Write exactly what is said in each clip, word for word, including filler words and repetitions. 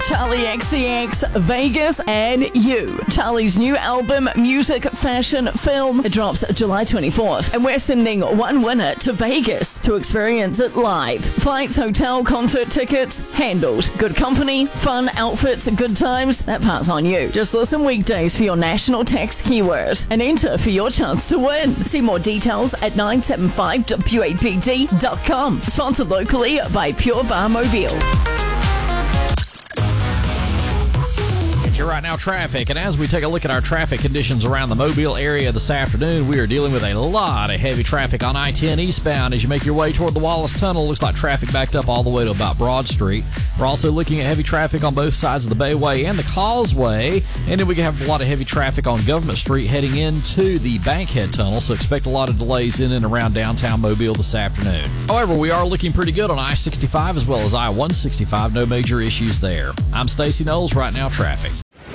Charlie X C X, Vegas, and You. Charlie's new album, Music, Fashion, Film, it drops July twenty-fourth. And we're sending one winner to Vegas to experience it live. Flights, hotel, concert tickets, handled. Good company, fun, outfits, good times, that part's on you. Just listen weekdays for your national text keyword and enter for your chance to win. See more details at nine seven five W A P D dot com. Sponsored locally by Pure Bar Mobile. You're right now traffic, and as we take a look at our traffic conditions around the Mobile area this afternoon, we are dealing with a lot of heavy traffic on I ten eastbound as you make your way toward the Wallace Tunnel. Looks like traffic backed up all the way to about Broad Street. We're also looking at heavy traffic on both sides of the Bayway and the Causeway, and then we can have a lot of heavy traffic on Government Street heading into the Bankhead Tunnel, so expect a lot of delays in and around downtown Mobile this afternoon. However, we are looking pretty good on I sixty-five as well as I one sixty-five. No major issues there. I'm Stacey Knowles, Right Now Traffic.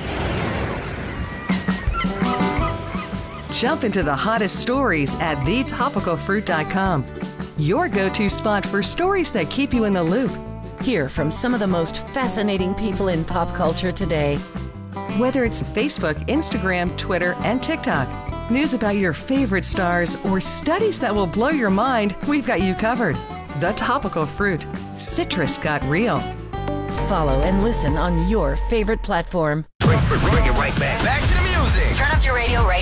Jump into the hottest stories at the topical fruit dot com. Your go-to spot for stories that keep you in the loop. Hear from some of the most fascinating people in pop culture today. Whether it's Facebook, Instagram, Twitter, and TikTok, news about your favorite stars, or studies that will blow your mind, we've got you covered. The Topical Fruit. Citrus got real. Follow and listen on your favorite platform. Bring, bring it right back. Back to the music. Turn up your radio right